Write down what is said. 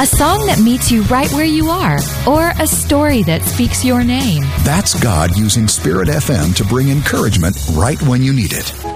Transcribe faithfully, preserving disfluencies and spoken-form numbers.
a song that meets you right where you are, or a story that speaks your name. That's God using Spirit F M to bring encouragement right when you need it.